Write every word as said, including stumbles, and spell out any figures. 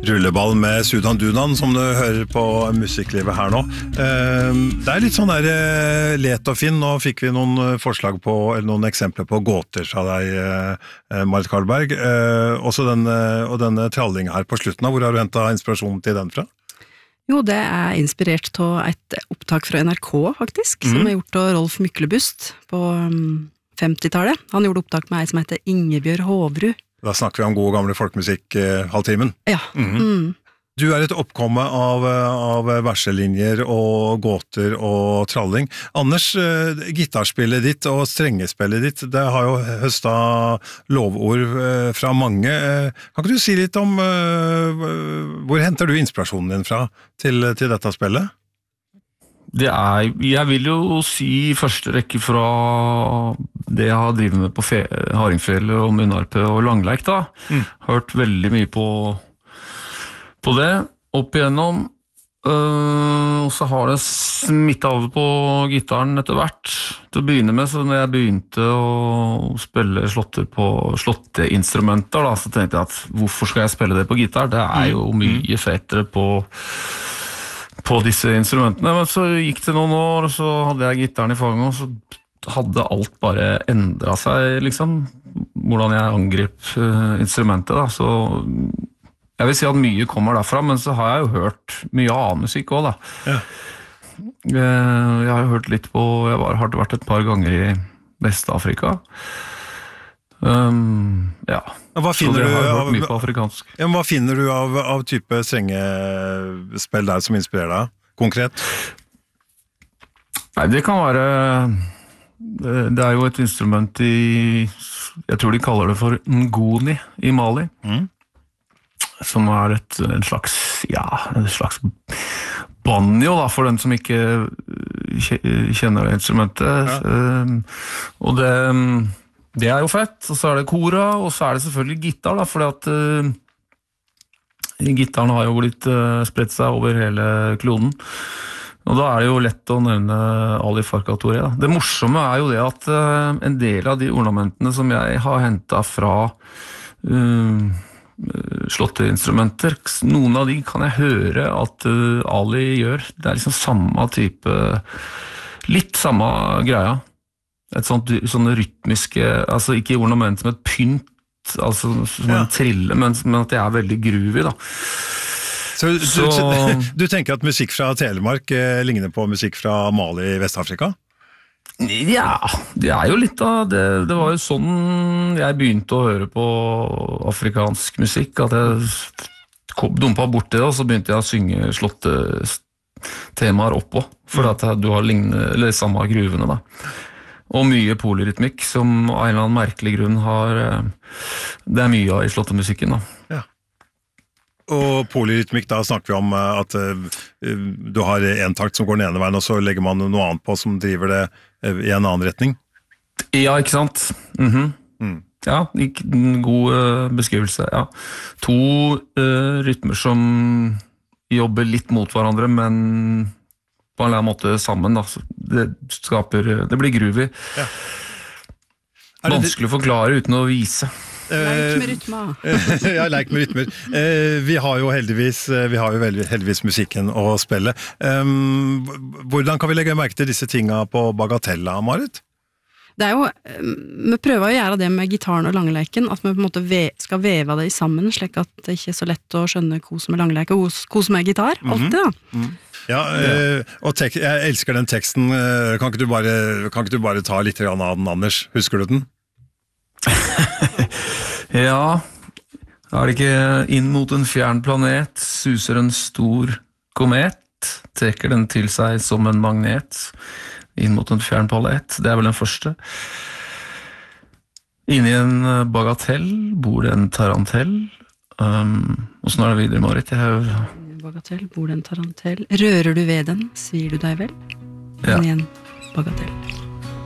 Rulleball med Sudan Dunan, som du hører på Musikklivet her nå. Det er litt sånn der let og finn. Nå fikk vi noen forslag på, eller noen eksempler på gåter fra deg, Marit Karlberg. Også denne, og denne tralling her på slutten av. Hvor har du hentet inspirasjonen til den fra? Jo, det er inspirert av et opptak fra N R K, faktisk, mm. som er gjort av Rolf Myklebust på femtitallet. Han gjorde opptak med ei som heter Ingebjørg Hovrud. Da snakker vi om god og gamle folkemusikk eh, halvtimen. Ja. Mm-hmm. Mm. Du er et oppkomme av, av verselinjer og gåter og tralling. Anders, eh, gitarspillet ditt og strengespillet ditt, det har jo høstet lovord eh, fra mange. Eh, kan ikke du si litt om eh, hvor henter du inspirasjonen din fra til, til dette spillet? Det er, jeg vil jo si i første rekke fra det jeg har drivet med på fe, Hardingfjell og Munnharpe og Langleik da. Mm. Hørt veldig mye på, på det, opp igjennom. Uh, og så har det smittet over på gitaren etter hvert. Til å begynne med, så når jeg begynte å spille slåtter på slåtteinstrumenter da, så tenkte jeg at hvorfor skal jeg spille det på gitar? Det er jo mye fetere på på disse instrumentene, men så gikk det noen år, og så hadde jeg gitaren i fanget, og så hadde alt bare endret seg, liksom, hvordan jeg angrep uh, instrumentet, da, så jeg vil si at mye kommer derfra, men så har jeg jo hørt mye annen musikk også, da. Ja. Uh, jeg har jo hørt litt på, jeg var, har vært et par ganger i Vest-Afrika, Um, ja, hva finner, du av, ja, hva finner du av, av type strenge spill der som inspirerer deg, konkret? Nei, det kan være det, det er jo et instrument i jeg tror de kaller det for ngoni i Mali mm. som er et, en slags ja, en slags banjo da, for den som ikke kjenner det instrumentet ja. um, og det Det er jo fett, og så er det kora, og så er det selvfølgelig gitar da, fordi at uh, gitaren har jo blitt uh, spredt seg over hele kloden. Og da er det jo lett å nevne Ali Farka Touré da. Det morsomme er jo det at uh, en del av de ornamentene som jeg har hentet fra uh, slåtteinstrumenter, noen av de kan jeg høre at uh, Ali gjør. Det er liksom samme type, litt samme greia. Et sånt, sånne rytmiske, altså ikke ornament som et pynt, altså som ja. En trille, men, men at det er veldig groovy da. Så, Så du, du tenker at musikk fra Telemark eh, ligner på musikk fra Mali i Vest-Afrika? Ja, det er jo litt av det, det var jo sånn jeg begynte å høre på afrikansk musikk, at jeg dumpet bort det, og så begynte jeg å synge slåtte temaer oppå, for at du har lignende, eller samme gruvene da. Og mye polyrytmikk som av en eller annen merkelig grunn har det er mye av i slåttemusikken da. Ja. Og polyrytmikk, da snakker vi om at uh, du har en takt som går den ene veien, og så legger man noe annet på som driver det i en annen retning. Ja, ikke sant? Mm-hmm. Mm. Ja, en god uh, beskrivelse, ja. To uh, rytmer som jobber litt mot hverandre, men på en eller annen måte sammen da. Det skaper, det blir groovy. Ja. Vanskelig å forklare uten å vise. Leik med rytmer. Ja, leik med rytmer. Vi har jo heldigvis, vi har jo heldigvis musikken å spille. Hvordan kan vi legge merke til disse tingene på Bagatella, Marit? Det er jo, vi prøver å gjøre det med gitaren og langleiken, at vi på en måte skal veve det sammen, slik at det ikke er så lett å skjønne hva som er langleik og hva som er gitar, alltid da. Mm-hmm. Ja, og tek- jeg elsker den teksten. Kan ikke du bare, kan ikke du bare ta litt av den, Anders? Husker du den? Ja, er det ikke inn mot en fjern planet, suser en stor komet, trekker den til seg som en magnet, inn mot en fjern planet, det er vel den første. Inne i en bagatell bor det en tarantell. Um, og sånn er det videre, Marit. Jeg har bagatell, bor det en tarantell. Rører du ved den, sier du deg vel? Ja. Inn i en bagatell.